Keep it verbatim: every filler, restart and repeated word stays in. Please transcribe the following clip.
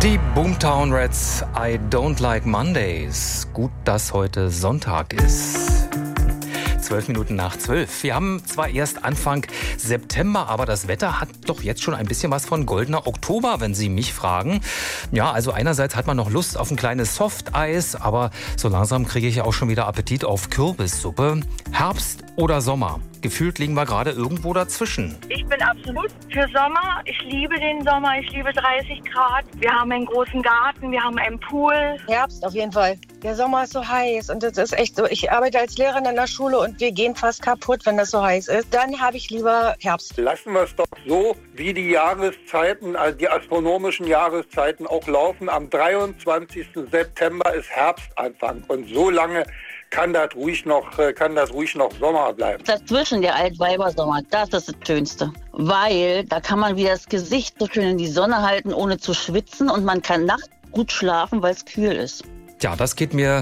Die Boomtown Rats, I don't like Mondays. Gut, dass heute Sonntag ist. Zwölf Minuten nach zwölf. Wir haben zwar erst Anfang September, aber das Wetter hat doch jetzt schon ein bisschen was von goldener Oktober, wenn Sie mich fragen. Ja, also einerseits hat man noch Lust auf ein kleines Softeis, aber so langsam kriege ich ja auch schon wieder Appetit auf Kürbissuppe. Herbst oder Sommer? Gefühlt liegen wir gerade irgendwo dazwischen. Ich bin absolut für Sommer. Ich liebe den Sommer. Ich liebe dreißig Grad. Wir haben einen großen Garten. Wir haben einen Pool. Herbst auf jeden Fall. Der Sommer ist so heiß und das ist echt so. Ich arbeite als Lehrerin in der Schule und wir gehen fast kaputt, wenn das so heiß ist. Dann habe ich lieber Herbst. Lassen wir es doch so, wie die Jahreszeiten, also die astronomischen Jahreszeiten auch laufen. Am dreiundzwanzigsten September ist Herbstanfang und so lange kann das ruhig noch, kann das ruhig noch Sommer bleiben. Dazwischen der Altweibersommer, das ist das Schönste. Weil da kann man wieder das Gesicht so schön in die Sonne halten, ohne zu schwitzen und man kann nachts gut schlafen, weil es kühl ist. Ja, das geht mir